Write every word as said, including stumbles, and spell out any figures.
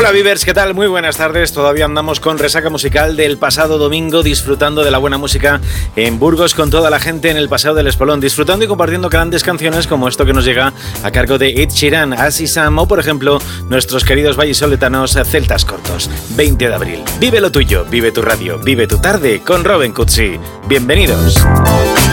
Hola Vivers, ¿qué tal? Muy buenas tardes. Todavía andamos con resaca musical del pasado domingo, disfrutando de la buena música en Burgos con toda la gente en el Paseo del Espolón, disfrutando y compartiendo grandes canciones como esto que nos llega a cargo de Ed Sheeran, Así Sam o por ejemplo nuestros queridos vallisoletanos Celtas Cortos. veinte de abril. Vive lo tuyo, vive tu radio, vive tu tarde con Robin Cutsi. Bienvenidos.